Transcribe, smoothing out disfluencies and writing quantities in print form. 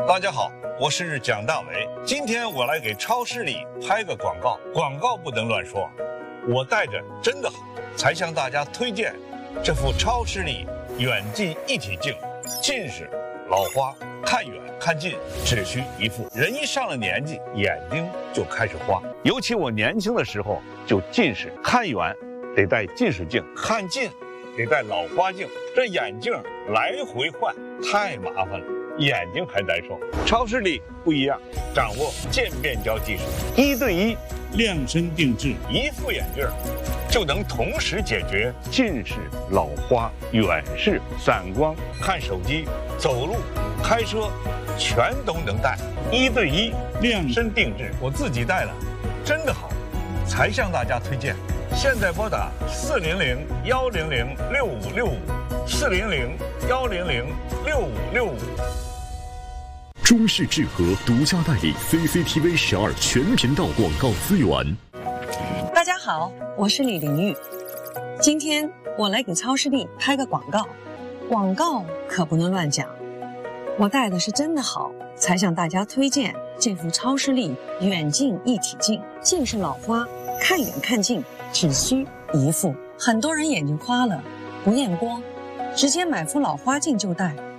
大家好，我是蒋大为。今天我来给超视力拍个广告，广告不能乱说。我戴着真的好，才向大家推荐这副超视力远近一体镜。近视、老花，看远看近只需一副。人一上了年纪，眼睛就开始花。尤其我年轻的时候就近视，看远得戴近视镜，看近得戴老花镜。这眼镜来回换太麻烦了，眼睛还难受。超视力不一样，掌握渐变焦技术，1对1 量身定制， 一副眼镜就能同时解决近视、老花、远视、散光、看手机、走路、开车，全都能戴。1对1量身定制，我自己戴了，真的好，才向大家推荐。现在拨打400-100-6565，400-100-6565。 中视智和独家代理 CCTV 12全频道广告资源。 大家好，我是李玲玉。今天我来给超视力拍个广告，广告可不能乱讲。我戴的是真的好，才向大家推荐这副超视力远近一体镜。近视老花，看远看近只需一副。很多人眼睛花了不验光，直接买副老花镜就戴，